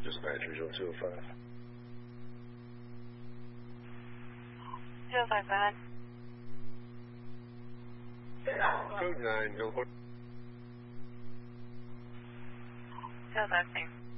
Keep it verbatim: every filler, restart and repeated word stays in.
Dispatch Visual two oh five. two oh five, go ahead. Code nine, go for it. two oh five, same.